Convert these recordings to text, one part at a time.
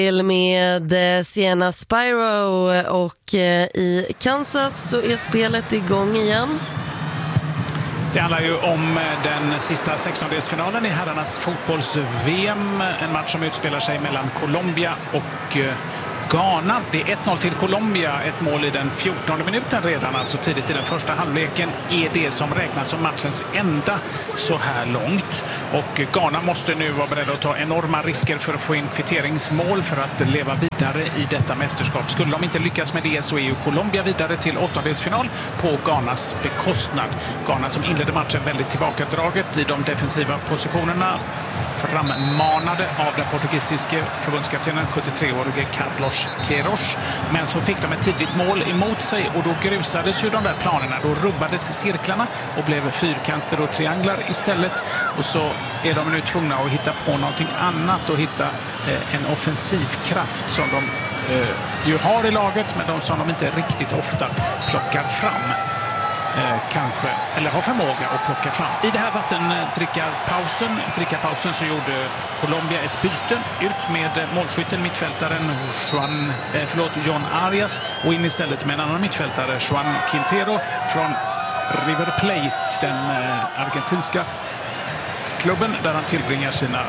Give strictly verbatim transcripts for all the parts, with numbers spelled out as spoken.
Med Sienna Spyro och i Kansas så är spelet igång igen. Det handlar ju om den sista sextondelsfinalen i herrarnas fotbolls-V M. En match som utspelar sig mellan Colombia och Ghana. Det är ett noll till Colombia, ett mål i den fjortonde minuten redan, alltså tidigt i den första halvleken, är det som räknas som matchens enda så här långt. Och Ghana måste nu vara beredda att ta enorma risker för att få in kvitteringsmål för att leva vidare i detta mästerskap. Skulle de inte lyckas med det så är ju Colombia vidare till åttondelsfinal på Ghanas bekostnad. Ghana som inledde matchen väldigt tillbakadraget i de defensiva positionerna, frammanade av den portugisiske förbundskaptenen sjuttiotre-årige Carlos Queiroz. Men så fick de ett tidigt mål emot sig och då grusades ju de där planerna. Då rubbades cirklarna och blev fyrkanter och trianglar istället. Och så är de nu tvungna att hitta på någonting annat och hitta eh, en offensiv kraft som de eh, ju har i laget, men de som de inte riktigt ofta plockar fram. Eh, kanske, eller har förmåga att plocka fram. I det här vattendrickarpausen drickarpausen så gjorde Colombia ett byte ut med målskytten, mittfältaren Juan, eh, förlåt, John Arias, och in istället med en annan mittfältare, Juan Quintero från River Plate, den eh, argentinska klubben där han tillbringar sina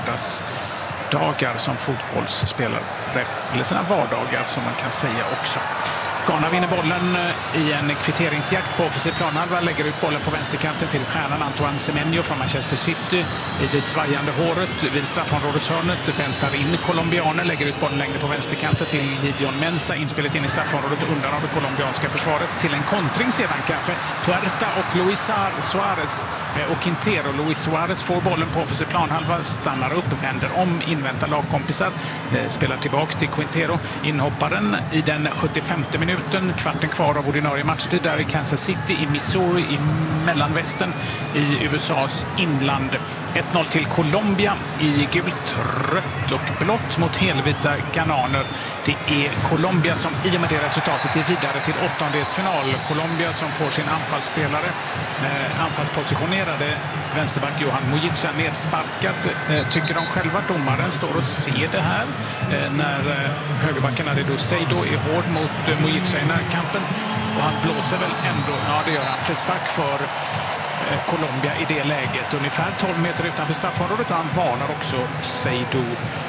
vardagsdagar som fotbollsspelare, eller sina vardagar som man kan säga också. Ghana vinner bollen i en kvitteringsjakt på offensiv planhalva, lägger ut bollen på vänsterkanten till stjärnan Antoine Semenyo från Manchester City. I det svajande håret vid straffområdeshörnet väntar in colombianer, lägger ut bollen längre på vänsterkanten till Gideon Mensah. Inspelet in i straffområdet undan av det colombianska försvaret till en kontring sedan kanske. Puerta och Luis Suarez och Quintero. Luis Suarez får bollen på offensiv planhalva, stannar upp, vänder om, inväntar lagkompisar, spelar tillbaks till Quintero. Inhopparen i den sjuttiofemte minuten, kvarten kvar av ordinarie matchtid där i Kansas City i Missouri i mellanvästern i U S A:s inland. ett noll till Colombia i gult, rött och blått mot helvita ghananer. Det är Colombia som i och med det resultatet är vidare till åttondelsfinal. Colombia som får sin anfallsspelare, eh, anfallspositionerade vänsterback Johan Mojica nedsparkad. Eh, tycker de själva, domaren står och ser det här eh, när eh, högerbacken Adedo Seido är hård mot eh, Mojica i närkampen, och han blåser väl ändå, ja det gör han, frispark för eh, Colombia i det läget, ungefär tolv meter utanför straffområdet, och han varnar också Seido.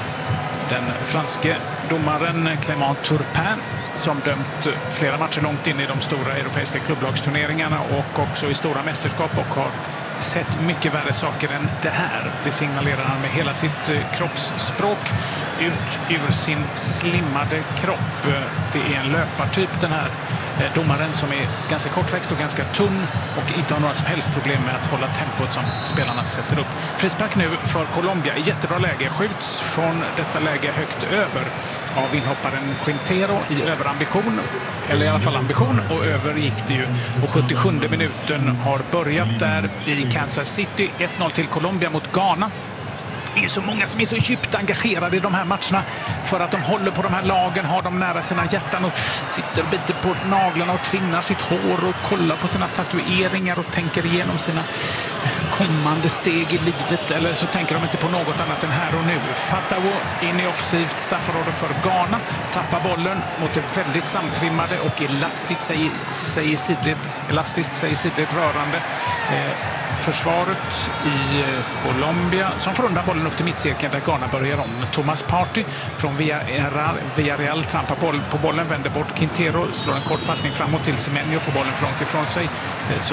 Den franske domaren Clément Turpin, som dömt flera matcher långt in i de stora europeiska klubblagsturneringarna och också i stora mästerskap, och har sett mycket värre saker än det här. Det signalerar han med hela sitt kroppsspråk ut ur sin slimmade kropp. Det är en löpartyp, den här domaren, som är ganska kortväxt och ganska tunn och inte har några som helst problem med att hålla tempot som spelarna sätter upp. Frispark nu för Colombia i jättebra läge. Skjuts från detta läge högt över av inhopparen Quintero i överambition, eller i alla fall ambition, och över gick det ju. Och sjuttiosjunde minuten har börjat där i Kansas City. ett noll till Colombia mot Ghana. Det är så många som är så djupt engagerade i de här matcherna för att de håller på de här lagen, har dem nära sina hjärtan och sitter och biter på naglarna och tvinnar sitt hår och kollar på sina tatueringar och tänker igenom sina kommande steg i livet, eller så tänker de inte på något annat än här och nu. Fatawo in i offensivt straffområde för Ghana, tappar bollen mot det väldigt samtrimmade och elastiskt säger, säger sidled, elastiskt säger sidled rörande eh, försvaret i Colombia, som får undan bollen upp till mittcirkeln där Ghana börjar om. Thomas Partey från Villarreal trampar boll på bollen, vänder bort Quintero, slår en kort passning framåt till Semenyo, får bollen för långt ifrån sig. Så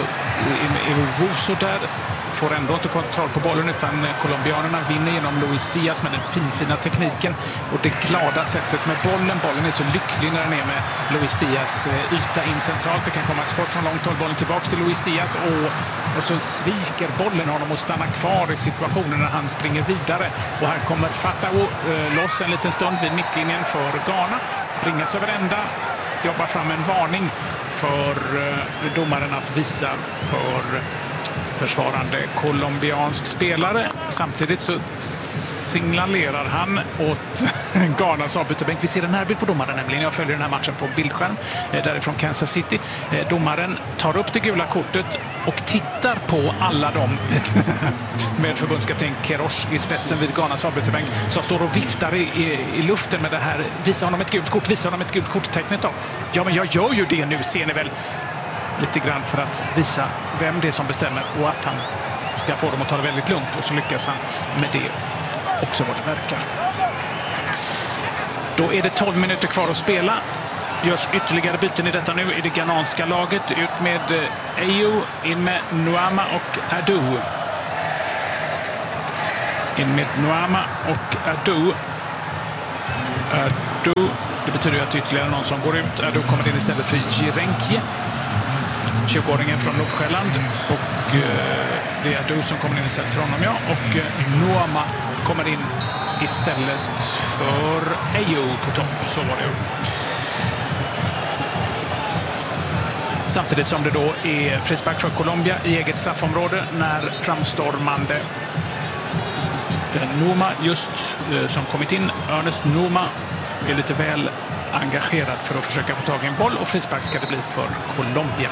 Russo där får ändå inte kontroll på bollen, utan colombianerna vinner genom Luis Diaz med den finfina tekniken och det glada sättet med bollen. Bollen är så lycklig när den är med Luis Diaz yta in centralt. Det kan komma ett skott från långt håll, bollen tillbaks till Luis Diaz och, och så sviker bollen honom och stannar kvar i situationen när han springer vidare. Och här kommer Fatawo eh, loss en liten stund vid mittlinjen för Ghana. Bringas över ända, jobbar fram en varning för eh, domaren att visa för försvarande colombiansk spelare. Samtidigt så signalerar han åt Ghanas avbytarbänk. Vi ser en närbild på domaren nämligen. Jag följer den här matchen på bildskärm eh, därifrån Kansas City. Eh, domaren tar upp det gula kortet och tittar på alla dem med förbundskapten Kerosh i spetsen vid Ghanas avbytarbänk som står och viftar i, i, i luften med det här. Visa honom ett gult kort, visa honom ett gult kort-tecknet då. Ja, men jag gör ju det nu, ser ni väl. Lite grann för att visa vem det är som bestämmer och att han ska få dem att ta det väldigt lugnt, och så lyckas han med det också vad det verkar. Då är det tolv minuter kvar att spela. Görs ytterligare byten i detta nu i det ghananska laget. Ut med Ayew, in med Nuama och Adu. In med Nuama och Adu. Adu, det betyder att ytterligare någon som går ut. Adu kommer in istället för Jirenkje, tjugoåringen från Nordsjälland, och eh, det är Adu som kommer in istället för honom, ja. Och eh, Nuama kommer in istället för Ayew på topp, så var det ju. Samtidigt som det då är frispark för Colombia i eget straffområde när framstormande eh, Nuama just eh, som kommit in, Ernest Nuama, är lite väl engagerad för att försöka få tag i en boll, och frispark ska det bli för Colombia.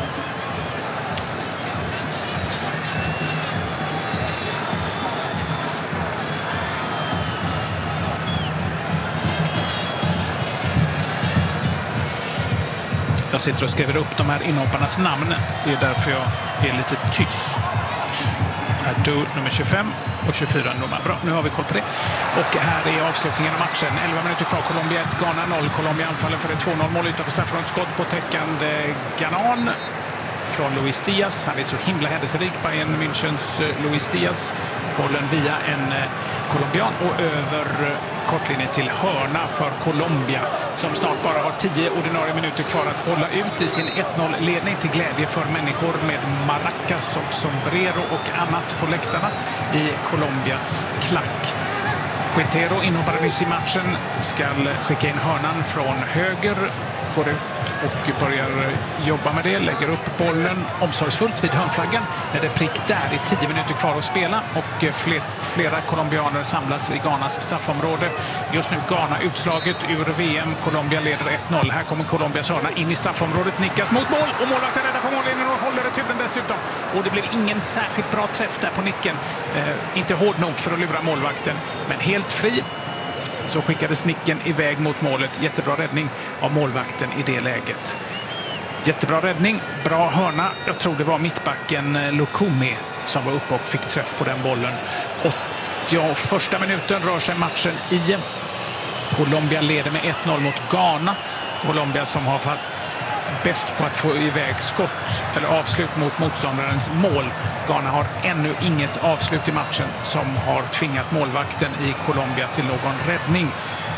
Jag sitter och skriver upp de här inhopparnas namn. Det är därför jag är lite tyst. Adu nummer tjugofem och tjugofyra nummer. Bra, nu har vi koll på det. Och här är avslutningen av matchen. elva minuter kvar, Colombia ett, Ghana noll. Colombia anfaller för ett två noll mål utanför straffområdet. Skott på täckande Ghanan från Luis Diaz. Han är så himla händelserik, Bayern Münchens Luis Diaz. Bollen via en colombian och över kortlinjen till hörna för Colombia, som snart bara har tio ordinarie minuter kvar att hålla ut i sin ett noll-ledning till glädje för människor med maracas och sombrero och annat på läktarna i Colombias klack. Quintero inhoppade nyss i matchen, ska skicka in hörnan från höger, går ut och börjar jobba med det, lägger upp bollen omsorgsfullt vid hörnflaggan när det är prick där i tio minuter kvar att spela, och fler, flera colombianer samlas i Ghanas straffområde. Just nu Ghana utslaget ur V M, Colombia leder ett noll. Här kommer Colombias hörna in i straffområdet, nickas mot mål och målvakten räddar på mållinjen och håller returen dessutom. Och det blir ingen särskilt bra träff där på nicken. Eh, inte hård nog för att lura målvakten, men helt fri. Så skickades nicken iväg mot målet. Jättebra räddning av målvakten i det läget. Jättebra räddning, bra hörna. Jag tror det var mittbacken Lukumi som var uppe och fick träff på den bollen. åttio första minuten rör sig matchen i. Colombia leder med ett noll mot Ghana. Colombia som har varit bäst på att få iväg skott eller avslut mot motståndarens mål. Ghana har ännu inget avslut i matchen som har tvingat målvakten i Colombia till någon räddning.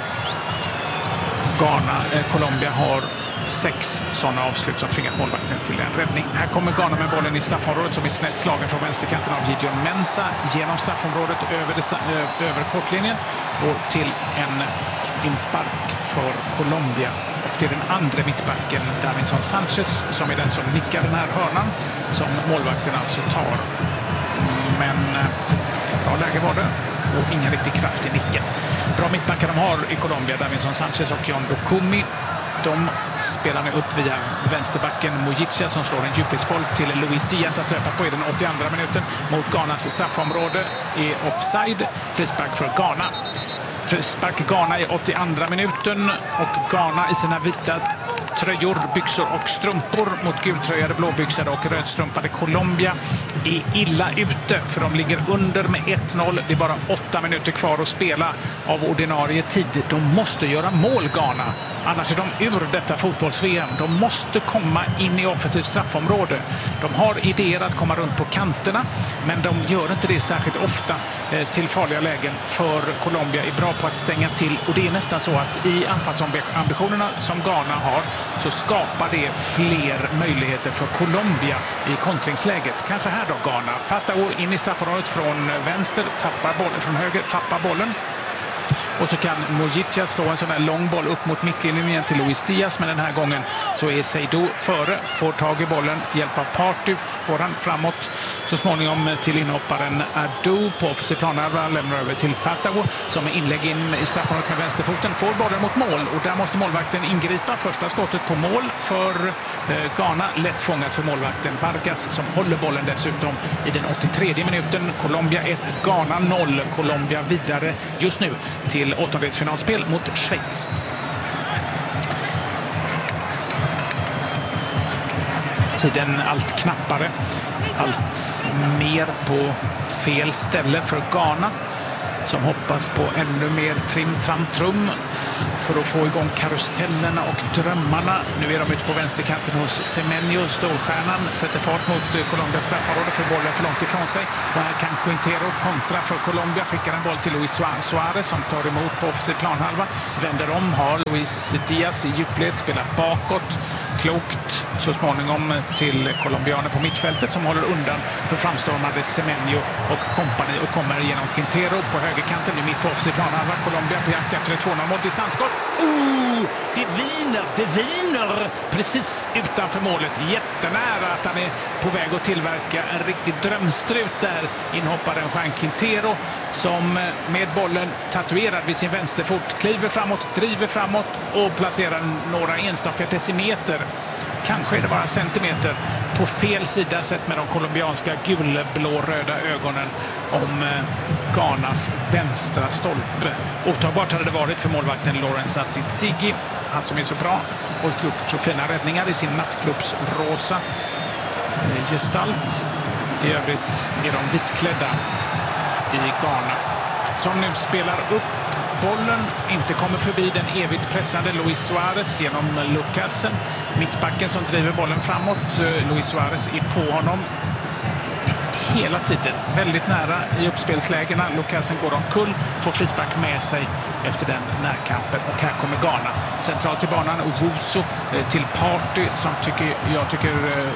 Ghana, eh, Colombia har sex sådana avslut som tvingat målvakten till en räddning. Här kommer Ghana med bollen i straffområdet som är snett slagen från vänsterkanten av Gideon Mensah genom straffområdet över, det, över kortlinjen och till en inspark för Colombia. Och det är den andra mittbacken, Davinson Sanchez, som är den som nickar den här hörnan som målvakten alltså tar. Men bra läge var det och ingen riktig kraft i nicken. Bra mittbackar de har i Colombia, Davinson Sanchez och John Lukumi. De spelar nu upp via vänsterbacken Mojica som slår en djupledsboll till Luis Diaz att löpa på i den åttioandra minuten mot Ghanas straffområde i offside. Frispark för Ghana. Frispark Ghana i åttioandra minuten och Ghana i sina vita tröjor, byxor och strumpor mot gultröjade, blåbyxade och rödstrumpade Colombia är illa ute för de ligger under med ett noll. Det är bara åtta minuter kvar att spela av ordinarie tid. De måste göra mål Ghana. Annars är de ur detta fotbolls-V M. De måste komma in i offensivt straffområde. De har idéer att komma runt på kanterna, men de gör inte det särskilt ofta till farliga lägen, för Colombia är bra på att stänga till. Och det är nästan så att i anfallsambitionerna som Ghana har så skapar det fler möjligheter för Colombia i kontringsläget. Kanske här då Ghana. Fatao in i straffområdet från vänster, tappar bollen från höger, tappar bollen. Och så kan Mojica slå en sån här lång boll upp mot mittlinjen igen till Luis Diaz, men den här gången så är Seydou före, får tag i bollen, hjälp av Partey, får han framåt så småningom till inhopparen Adu på offensiv planhalva, lämnar över till Fatawo som är inlägg in i straffområdet med vänsterfoten, får bollen mot mål och där måste målvakten ingripa. Första skottet på mål för eh, Ghana, lätt fångat för målvakten Vargas som håller bollen dessutom i den åttiotredje minuten. Colombia ett, Ghana noll. Colombia vidare just nu till åttondelsfinalspel mot Schweiz. Tiden allt knappare, allt mer på fel ställe för Ghana som hoppas på ännu mer trim, tram, trum för att få igång karusellerna och drömmarna. Nu är de ute på vänsterkanten hos Semenyo, storstjärnan, sätter fart mot Colombias straffområde för bollen för långt ifrån sig. Och här kan Quintero kontra för Colombia, skickar en boll till Luis Suarez som tar emot på offensiv planhalva. Vänder om, har Luis Diaz i djupled, spelar bakåt. Klokt så småningom till colombianer på mittfältet som håller undan för framstormade Semenyo och kompani och kommer genom Quintero på högerkanten i mitt på offensiv planhalva. Colombia på jakt efter ett två noll mål, distansskott. Oh, det viner, det viner precis utanför målet. Jättenära att han är på väg att tillverka en riktig drömstrut där. Inhopparen Juan Quintero som med bollen tatuerad vid sin vänsterfot kliver framåt, driver framåt och placerar några enstaka decimeter. Kanske är det bara centimeter på fel sida sett med de colombianska gulblå-röda ögonen om Ghanas vänstra stolpe. Otagbart hade det varit för målvakten Lawrence Atizigi, han som är så bra och gjort så fina räddningar i sin nattklubbsrosa gestalt. I övrigt är de vitklädda i Ghana som nu spelar upp bollen, inte kommer förbi den evigt pressande Luis Suarez genom Lucasen. Mittbacken som driver bollen framåt. Luis Suarez är på honom hela tiden. Väldigt nära i uppspelslägena. Lucasen går omkull, får frispark med sig efter den närkampen. Och här kommer Ghana. Centralt till banan, Owusu till Partey som tycker, jag tycker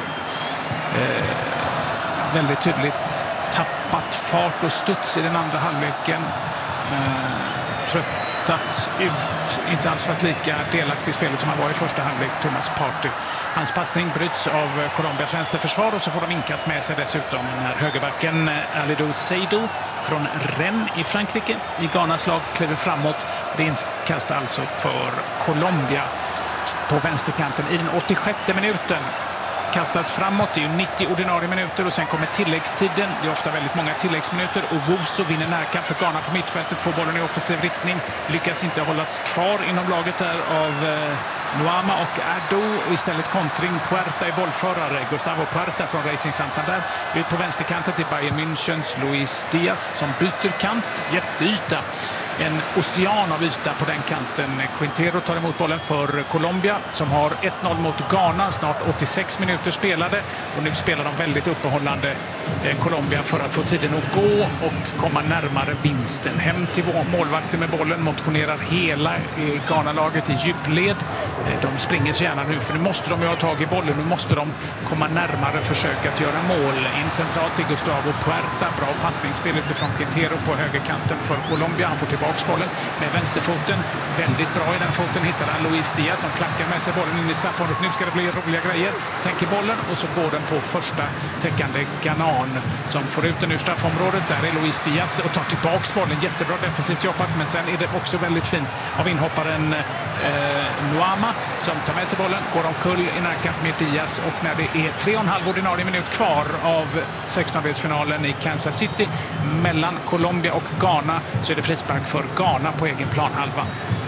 eh, väldigt tydligt tappat fart och studs i den andra halvleken. Eh, tröttats ut, inte alls varit lika delaktig i spelet som han var i första halvlek, Thomas Partey. Hans passning bryts av Colombias vänsterförsvar och så får de inkast med sig dessutom när högerbacken Alidou Seydou från Rennes i Frankrike i Ghanas lag kliver framåt. Det är inkast alltså för Colombia på vänsterkanten i den åttiosjätte minuten. Kastas framåt, det är ju nittio ordinarie minuter och sen kommer tilläggstiden. Det är ofta väldigt många tilläggsminuter och Owusu vinner närkamp för Ghana på mittfältet, får bollen i offensiv riktning, lyckas inte hållas kvar inom laget där av eh, Nuama och Adu och istället kontring. Puerta i bollförare, Gustavo Puerta från Racing Santander ut på vänsterkanten till Bayern Münchens Luis Diaz som byter kant, jätteyta. En ocean av yta på den kanten. Quintero tar emot bollen för Colombia som har ett noll mot Ghana. Snart åttiosex minuter spelade och nu spelar de väldigt uppehållande eh, Colombia för att få tiden att gå och komma närmare vinsten. Hem till målvakten med bollen, motionerar hela eh, Ghana-laget i djupled. Eh, de springer så gärna nu för nu måste de ju ha tag i bollen. Nu måste de komma närmare försöka att göra mål. In centralt till Gustavo Puerta. Bra passningsspel utifrån Quintero på högerkanten för Colombia. Han får tillbaka bollen med vänsterfoten. Väldigt bra i den foten hittar han Luis Diaz som klackar med sig bollen in i straffområdet. Nu ska det bli roliga grejer. Tänker bollen och så går den på första täckande Ghanan som får ut den ur straffområdet. Där är Luis Diaz och tar tillbaka bollen. Jättebra defensivt jobbat, men sen är det också väldigt fint av inhopparen eh, Nuama som tar med sig bollen, går omkull i närkamp med Diaz och när det är tre och en halv ordinarie minut kvar av sextondelsfinalen i Kansas City mellan Colombia och Ghana så är det frispark för Ghana på egen planhalva.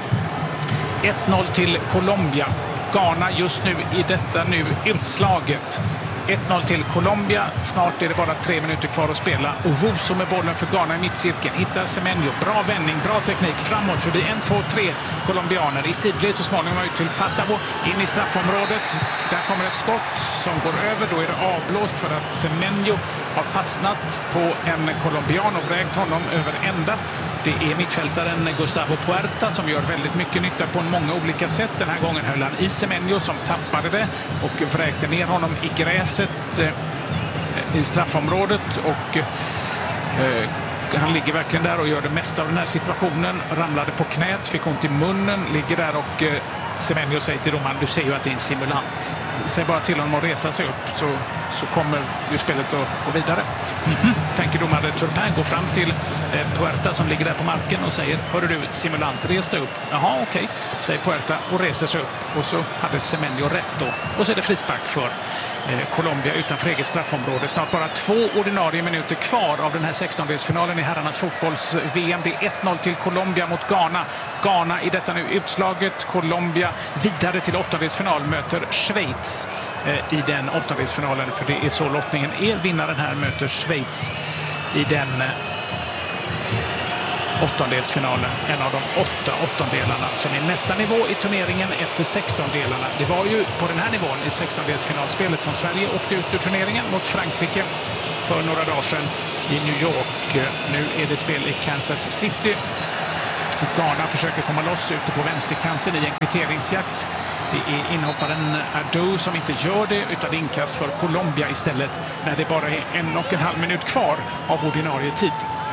ett noll till Colombia. Ghana just nu i detta nu utslaget. ett noll till Colombia. Snart är det bara tre minuter kvar att spela. Och Owusu med bollen för Ghana i mittcirkeln. Hittar Semenyo. Bra vändning, bra teknik. Framåt förbi en, två, tre colombianer. I sidled så småningom ut till Fatawo. In i straffområdet. Där kommer ett skott som går över. Då är det avblåst för att Semenyo har fastnat på en colombian och vräkt honom över ända. Det är mittfältaren Gustavo Puerta som gör väldigt mycket nytta på många olika sätt. Den här gången höll han i Semenyo som tappade det och vräkte ner honom i gräset i straffområdet och eh, och han ligger verkligen där och gör det mesta av den här situationen. Ramlade på knät, fick ont i munnen, ligger där och eh, Semenyo säger till domaren, du ser ju att det är en simulant. Säg bara till honom att resa sig upp så, så kommer ju spelet att gå vidare. Mm-hmm. Tänker domare Turpin, går fram till eh, Puerta som ligger där på marken och säger, hörru du, simulant, res dig upp. Jaha, okej, okay, säger Puerta och reser sig upp. Och så hade Semenyo rätt då. Och så är det frispark för eh, Colombia utanför eget straffområde. Snart bara två ordinarie minuter kvar av den här sextondelsfinalen i herrarnas fotbolls-V M. Det är ett noll till Colombia mot Ghana. Ghana i detta nu utslaget. Colombia vidare till åttondelsfinal möter Schweiz eh, i den åttondelsfinalen. För det är så lottningen är. Vinnaren här möter Schweiz i den eh, åttondelsfinalen. En av de åtta åttondelarna som är nästa nivå i turneringen efter sextondelarna. Det var ju på den här nivån i sextondelsfinalspelet som Sverige åkte ut ur turneringen mot Frankrike för några dagar sedan i New York. Nu är det spel i Kansas City. Ghana försöker komma loss ute på vänsterkanten i en kvitteringsjakt. Det är inhopparen Ado som inte gör det, utan det inkast för Colombia istället när det bara är en och en halv minut kvar av ordinarie tid.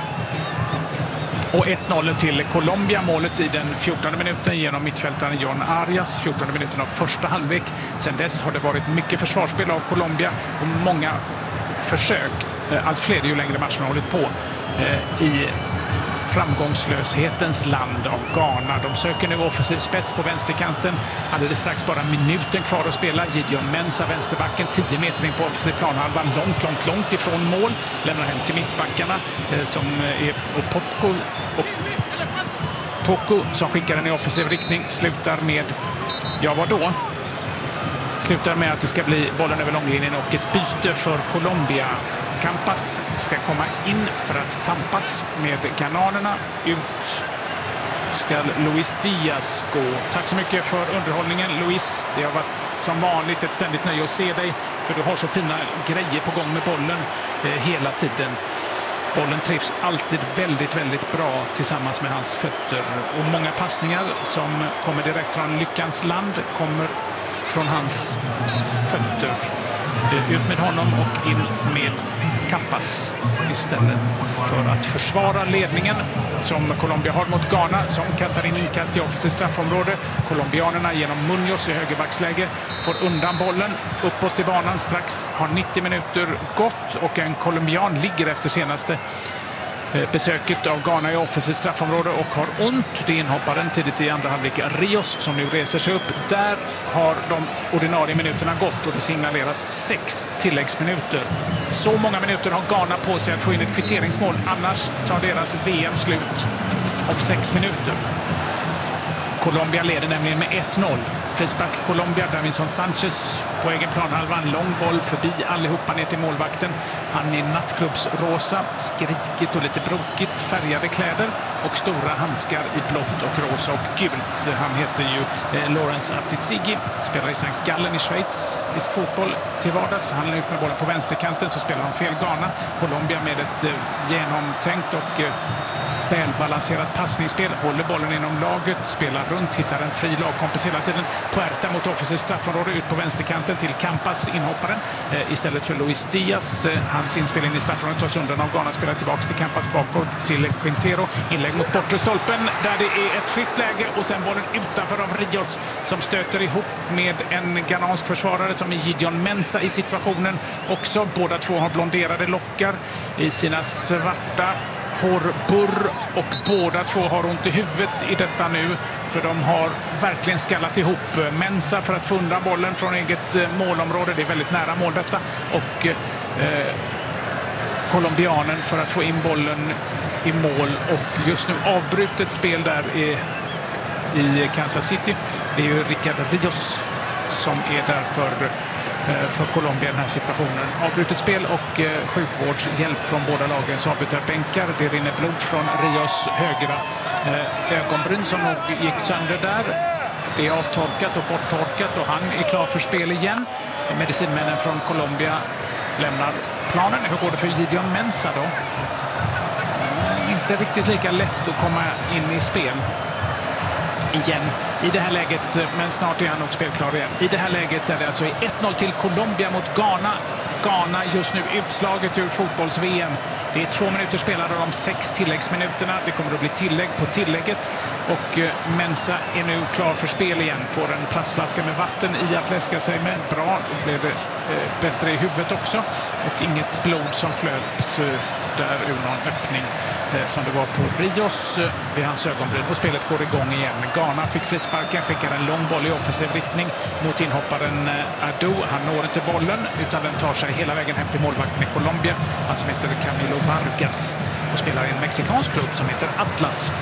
Och ett noll till Colombia, målet i den fjortonde minuten genom mittfältaren John Arias, fjortonde minuten av första halvlek. Sen dess har det varit mycket försvarsspel av Colombia och många försök, allt fler ju längre matchen har hållit på, i framgångslöshetens land av Ghana. De söker nu offensiv spets på vänsterkanten. Alldeles strax bara minuten kvar att spela. Gideon Mensah, vänsterbacken, tio meter in på offensiv planhalva. Långt, långt, långt ifrån mål. Lämnar hem till mittbackarna eh, som är och Popko och Poco som skickar den i offensiv riktning. Slutar med, ja vad då? Slutar med att det ska bli bollen över långlinjen och ett byte för Colombia. Campas ska komma in för att tampas med ghananerna. Ut ska Luis Diaz gå. Tack så mycket för underhållningen, Luis. Det har varit som vanligt ett ständigt nöje att se dig, för du har så fina grejer på gång med bollen eh, hela tiden. Bollen trivs alltid väldigt, väldigt bra tillsammans med hans fötter. Och många passningar som kommer direkt från lyckans land kommer från hans fötter. Ut med honom och in med Campas istället för att försvara ledningen som Colombia har mot Ghana, som kastar in inkast i offensivt straffområde. Colombianerna genom Munoz i högerbacksläge får undan bollen uppåt i banan. Strax har nittio minuter gått och en colombian ligger efter senaste besöket av Ghana i offensivt straffområde och har ont. Det är inhopparen tidigt i andra halvlek Rios som nu reser sig upp. Där har de ordinarie minuterna gått och det signaleras sex tilläggsminuter. Så många minuter har Ghana på sig att få in ett kvitteringsmål. Annars tar deras V M slut om sex minuter. Colombia leder nämligen med ett noll. Frispark Colombia, Davinson Sanchez på egen planhalva, en lång boll förbi allihopa ner till målvakten. Han är nattklubbsrosa, skrikigt och lite brokigt färgade kläder och stora handskar i blått och rosa och gult. Han heter ju eh, Lawrence Atizigi, spelar i Sankt Gallen i Schweiz, i fotboll till vardags. Han är ut med bollen på vänsterkanten, så spelar han fel Ghana. Colombia med ett eh, genomtänkt och eh, välbalanserat passningsspel, håller bollen inom laget, spelar runt, hittar en fri lagkompis hela tiden. Puerta mot offensivt straffområde ut på vänsterkanten till Campas, inhopparen, eh, istället för Luis Diaz. Eh, hans inspelning i straffområdet tas undan av Ghana, spelar tillbaka till Campas bakåt till Quintero. Inlägg mot bortre stolpen där det är ett fritt läge och sen bollen utanför av Rios som stöter ihop med en ghanansk försvarare som är Gideon Mensah i situationen också. Båda två har blonderade lockar i sina svarta hårburr och båda två har ont i huvudet i detta nu, för de har verkligen skallat ihop. Mensah för att få undan bollen från eget målområde, det är väldigt nära mål detta, och eh, colombianen för att få in bollen i mål. Och just nu avbrutet spel där i, i Kansas City. Det är ju Rickard Rios som är där för för Colombia i den här situationen. Avbrutet spel och eh, sjukvårdshjälp från båda lagen. Så avbyter bänkar. Det rinner blod från Rios högra eh, ögonbryn som nog gick sönder där. Det är avtorkat och borttorkat och han är klar för spel igen. Medicinmännen från Colombia lämnar planen. Hur går det för Gideon Mensah då? Mm, inte riktigt lika lätt att komma in i spel igen i det här läget, men snart är han nog spelklar igen. I det här läget är det alltså ett noll till Colombia mot Ghana Ghana just nu utslaget ur fotbolls-V M. Det är två minuter spelade de sex tilläggsminuterna. Det kommer att bli tillägg på tillägget. Och Mensah är nu klar för spel igen. Får en plastflaska med vatten i att läska sig med. Bra, då blev det bättre i huvudet också. Och inget blod som flöt där ur någon öppning som det var på Rios vid hans ögonbryn. Och spelet går igång igen. Ghana fick frisparken, skickar en lång boll i offensiv riktning mot inhopparen Adu. Han når inte bollen utan den tar sig hela vägen hem till målvakten i Colombia. Han som heter Camilo Vargas och spelar i en mexikansk klubb som heter Atlas.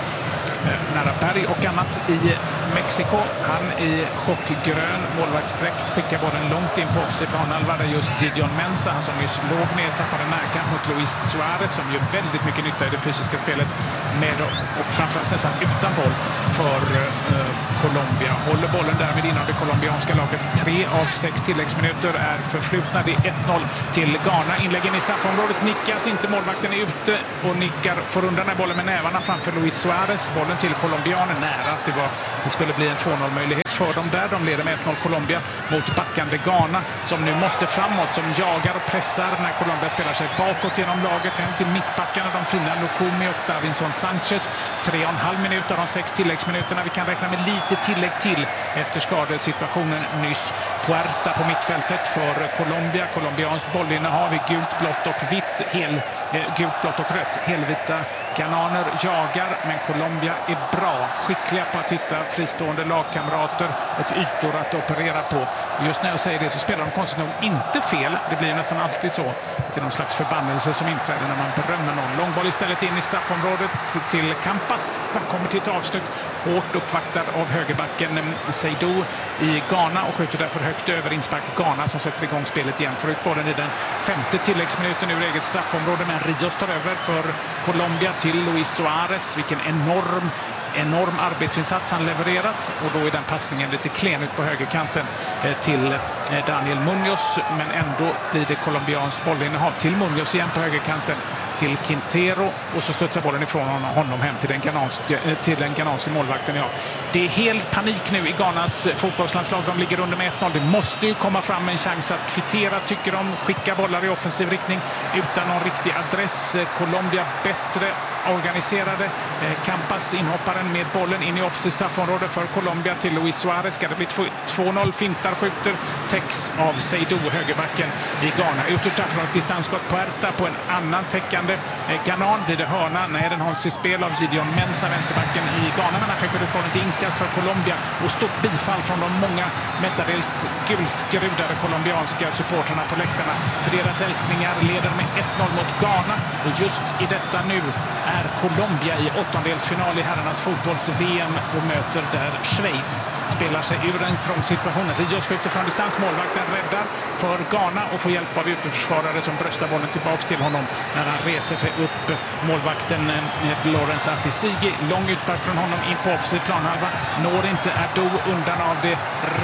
Nära berg och annat i Mexiko. Han i chockgrön målvaktsdräkt skickar bollen långt in på offensiv planhalva där just Gideon Mensah, han som just låg ner, tappade närkamp mot Luis Suarez som gör väldigt mycket nytta i det fysiska spelet med och framförallt nästan utan boll för eh, Colombia. Håller bollen därmed inom det colombianska laget. Tre av sex tilläggsminuter är förflutna. Det är ett noll till Ghana. Inläggen i straffområdet nickas inte. Målvakten är ute och nickar, får undan den bollen med nävarna framför Luis Suarez. Bollen till colombianen nära att det, var, det skulle bli en två noll möjlighet för dem där. De leder med ett noll Colombia mot backande Ghana som nu måste framåt, som jagar och pressar när Colombia spelar sig bakåt genom laget hem till mittbackarna. De fina Lukumi och Davinson Sanchez. Tre och en halv minut av de sex tilläggsminuterna. Vi kan räkna med lite tillägg till efter skadesituationen nyss. Puerta på mittfältet för Colombia. Colombianskt bollinnehav i gult, blått och vitt. Hel, eh, gult, blått och rött. Helvita Ghananer jagar, men Colombia är bra. Skickliga på att hitta fristående lagkamrater och ytor att operera på. Just när jag säger det så spelar de konstigt nog inte fel. Det blir nästan alltid så. Det är någon slags förbannelse som inträder när man berömmer någon. Långboll istället in i straffområdet till Campas som kommer till ett avslut. Hårt uppvaktad av högerbacken Seydou i Ghana och skjuter därför högt över inspark Ghana som sätter igång spelet igen. Får ut bollen i den femte tilläggsminuten ur eget straffområde, men Rios tar över för Colombia till Luis Suarez. Vilken enorm enorm arbetsinsats han levererat, och då är den passningen lite klen ut på högerkanten till Daniel Munoz, men ändå blir det colombianskt bollinnehav till Munoz igen på högerkanten till Quintero, och så studsar bollen ifrån honom hem till den ghananske, till den ghananske målvakten. Ja, det är helt panik nu i Ghanas fotbollslandslag. De ligger under med ett noll. Det måste ju komma fram en chans att kvittera, tycker de. Skicka bollar i offensiv riktning utan någon riktig adress. Colombia bättre organiserade. Campas, inhopparen med bollen in i offensivt straffområde för Colombia till Luis Suarez. Ska det bli två noll, fintar, skjuter, täcks av Seydou, högerbacken i Ghana. Ut ur straffområdet, distansskott Puerta på en annan täckande Ghanan. Blir det hörna? Nej, den hålls i spel av Gideon Mensah, vänsterbacken i Ghana, men han skickar ut bollen till inkast för Colombia, och stort bifall från de många mestadels gulskrudade colombianska supporterna på läktarna. För deras älskningar leder med ett noll mot Ghana, och just i detta nu är Colombia i åttondelsfinal i herrarnas fotbolls-V M och möter där Schweiz. Spelar sig ur en trång situation. Rios skjuter från distans, målvakten räddar för Ghana och får hjälp av ytterförsvarare som bröstar bollen tillbaks till honom när han reser sig upp. Målvakten Lawrence Atisigi, lång utback från honom in på offensiv planhalva. Når inte Adu undan av det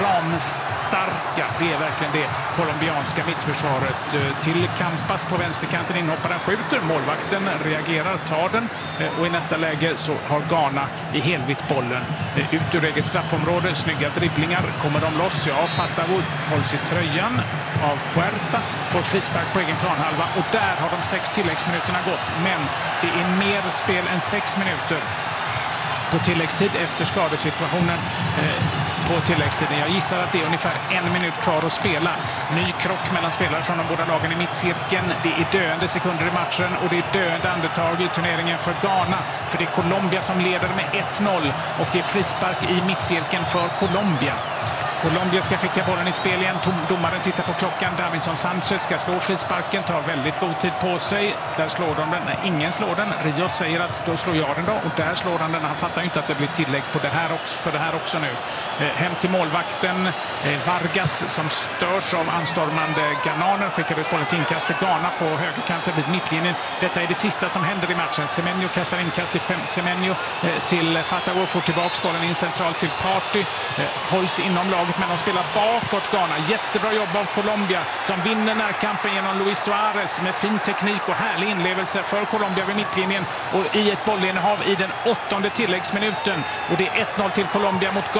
ramstarka, det är verkligen det colombianska mittförsvaret. Till Campas på vänsterkanten, inhopparen skjuter, målvakten reagerar, tar den, och i nästa läge så har Ghana i helvitt bollen ut ur eget straffområde. Snygga dribblingar, kommer de loss? Ja, Fatawu hålls i tröjan av Puerta, får frispark på egen planhalva, och där har de sex tilläggsminuterna gått, men det är mer spel än sex minuter på tilläggstid efter skadesituationen eh, på tilläggstiden. Jag gissar att det är ungefär en minut kvar att spela. Ny krock mellan spelare från de båda lagen i mittcirkeln. Det är döende sekunder i matchen, och det är döende andetag i turneringen för Ghana. För det är Colombia som leder med ett noll, och det är frispark i mittcirkeln för Colombia. Colombia ska skicka bollen i spel igen. Domaren tittar på klockan. Davinson Sanchez ska slå frisparken. Tar väldigt god tid på sig. Där slår de den. Nej, ingen slår den. Rios säger att då slår jag den då. Och där slår han den. Han fattar inte att det blir tillägg på det här också, för det här också nu. Eh, hem till målvakten. Eh, Vargas som störs av anstormande Ghananer. Skickar ut bollen till inkast för Ghana på högerkanten vid mittlinjen. Detta är det sista som händer i matchen. Semenyo kastar inkast till fem. Semenyo eh, till Fatawu. Får tillbaka bollen in centralt till Party. Eh, hålls inom laget, men de spelar bakåt Ghana. Jättebra jobb av Colombia som vinner närkampen genom Luis Suarez med fin teknik och härlig inlevelse för Colombia vid mittlinjen och i ett bollinnehav i den åttonde tilläggsminuten. Och det är ett noll till Colombia mot Ghana, och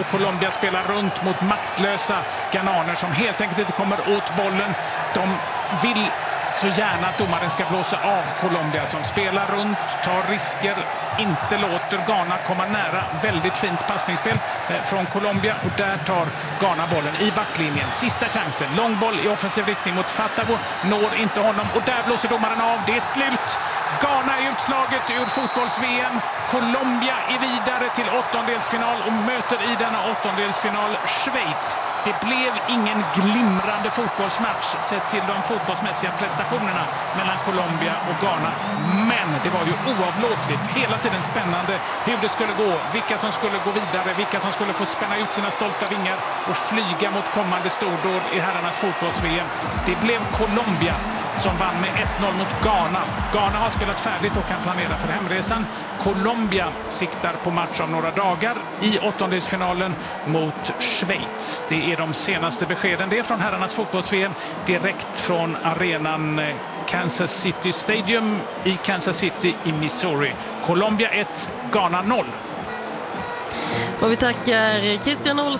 Colombia spelar runt mot maktlösa ghananer som helt enkelt inte kommer åt bollen. De vill så gärna att domaren ska blåsa av Colombia som spelar runt, tar risker, inte låter Ghana komma nära. Väldigt fint passningsspel från Colombia och där tar Ghana bollen i backlinjen. Sista chansen, lång boll i offensiv riktning mot Fatago, når inte honom och där blåser domaren av. Det är slut. Ghana är utslaget ur fotbolls-V M. Colombia är vidare till åttondelsfinal och möter i denna åttondelsfinal Schweiz. Det blev ingen glimrande fotbollsmatch sett till de fotbollsmässiga prestationerna mellan Colombia och Ghana. Men det var ju oavlåtligt, hela tiden spännande hur det skulle gå, vilka som skulle gå vidare, vilka som skulle få spänna ut sina stolta vingar och flyga mot kommande stordåd i herrarnas fotbolls-V M. Det blev Colombia som vann med ett noll mot Ghana. Ghana har spelat färdigt och kan planera för hemresan. Colombia siktar på match om några dagar i åttondelsfinalen mot Schweiz. Det är de senaste beskeden. Det är från herrarnas fotbolls-V M direkt från arenan Kansas City Stadium i Kansas City i Missouri. Colombia ett, Ghana noll. Och vi tackar Christian Olsson